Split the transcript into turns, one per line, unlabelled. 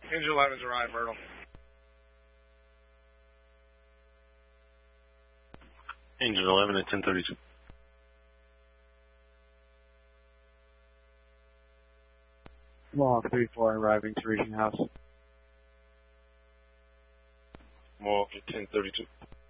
Engine 11's arrived, Myrtle.
Engine 11 at 1032.
Mohawk 3-4 arriving to Region House.
Mohawk at 1032.